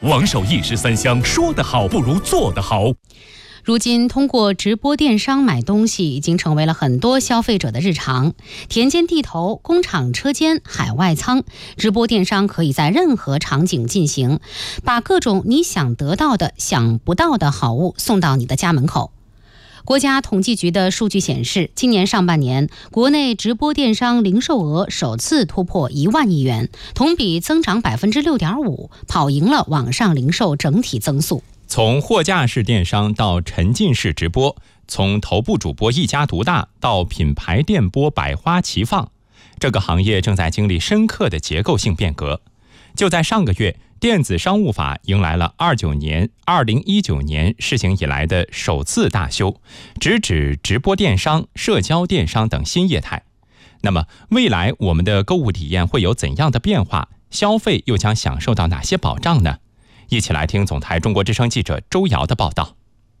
王守义13香，说得好不如做得好。 如今，通过直播电商买东西已经成为了很多消费者的日常。田间地头、工厂车间、海外仓，直播电商可以在任何场景进行，把各种你想得到的、想不到的好物送到你的家门口。国家统计局的数据显示，今年上半年，国内直播电商零售额首次突破1万亿元，同比增长6.5%，跑赢了网上零售整体增速。 从货架式电商到沉浸式直播，从头部主播一家独大到品牌电播百花齐放，这个行业正在经历深刻的结构性变革。就在上个月，电子商务法迎来了2019年试行以来的首次大修，直指直播电商、社交电商等新业态。那么，未来我们的购物体验会有怎样的变化？消费又将享受到哪些保障呢？一起来听总台中国之声记者周瑶的报道。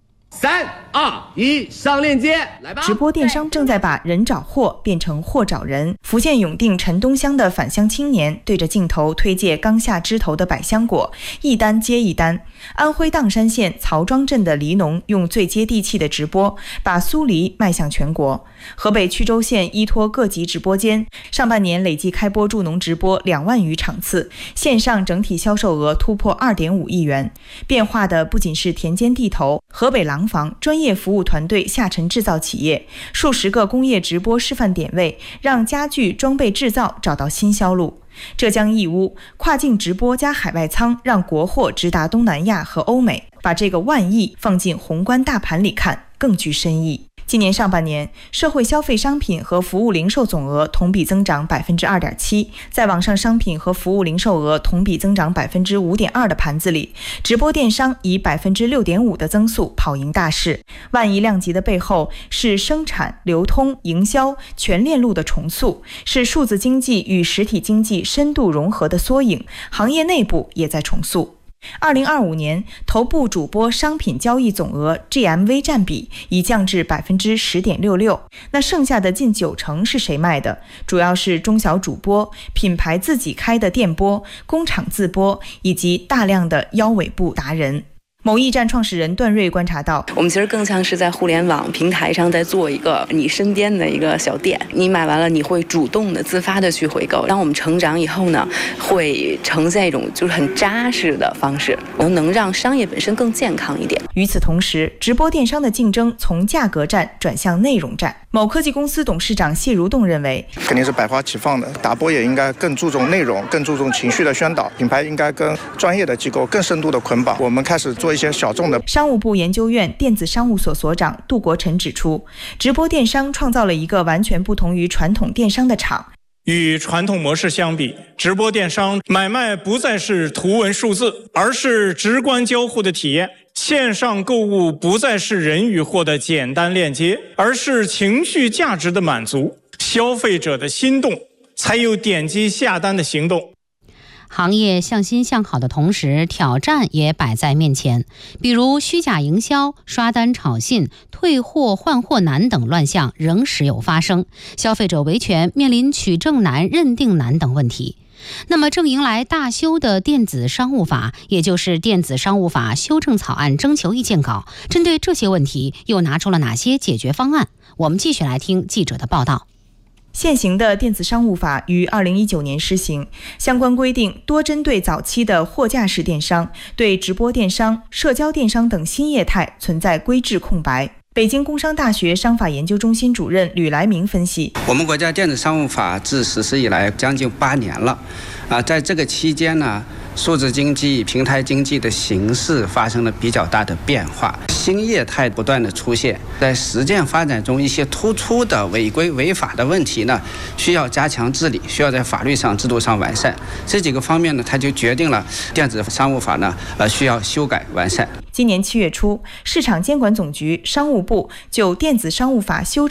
3、2、1，上链接，来吧！ 直播电商正在把人找货变成货找人。福建永定陈东乡的返乡青年对着镜头推介刚下枝头的百香果，一单接一单。安徽砀山县曹庄镇的梨农用最接地气的直播，把酥梨迈向全国。河北曲周县依托各级直播间，上半年累计开播助农直播2万余场次，线上整体销售额突破2.5亿元。变化的不仅是田间地头，河北廊坊专业服务团队下沉制造企业，数十个工业直播示范点位，让家具装备制造找到新销路。浙江义乌跨境直播加海外仓，让国货直达东南亚和欧美。把这个万亿放进宏观大盘里看，更具深意。今年上半年，社会消费商品和服务零售总额同比增长2.7%，在网上商品和服务零售额同比增长5.2%的盘子里，直播电商以6.5%的增速跑赢大势。万亿量级的背后是生产、流通、营销全链路的重塑，是数字经济与实体经济深度融合的缩影，行业内部也在重塑。2025年，头部主播商品交易总额 GMV 占比已降至10.66%，那剩下的近90%是谁卖的？主要是中小主播、品牌自己开的店播、工厂自播以及大量的腰尾部达人。某驿站创始人段瑞观察到， 我们其实更像是在互联网平台上在做一个你身边的一个小店，你买完了你会主动的自发的去回购。当我们成长以后呢，会呈现一种就是很扎实的方式，能让商业本身更健康一点。 与此同时，直播电商的竞争从价格战转向内容战。某科技公司董事长谢如栋认为， 肯定是百花齐放的，打播也应该更注重内容，更注重情绪的宣导，品牌应该跟专业的机构更深度的捆绑。我们开始做一些小众的。 商务部研究院电子商务所所长杜国成指出，直播电商创造了一个完全不同于传统电商的场。 与传统模式相比，直播电商买卖不再是图文数字，而是直观交互的体验。线上购物不再是人与货的简单链接，而是情绪价值的满足。消费者的心动，才有点击下单的行动。 行业向新向好的同时，挑战也摆在面前，比如虚假营销、刷单炒信、退货换货难等乱象仍时有发生，消费者维权面临取证难、认定难等问题。那么正迎来大修的电子商务法，也就是电子商务法修正草案征求意见稿，针对这些问题又拿出了哪些解决方案？我们继续来听记者的报道。 现行的电子商务法于2019年施行，相关规定多针对早期的货架式电商，对直播电商、社交电商等新业态存在规制空白。北京工商大学商法研究中心主任吕来明分析， 我们国家电子商务法自实施以来将近8年了，在这个期间呢，数字经济、平台经济的形势发生了比较大的变化，新业态不断的出现，在实践发展中一些突出的违规违法的问题呢，需要加强治理，需要在法律上、制度上完善。这几个方面呢，它就决定了电子商务法呢，需要修改完善。 今年7月初，市场监管总局、商务部就电子商务法修正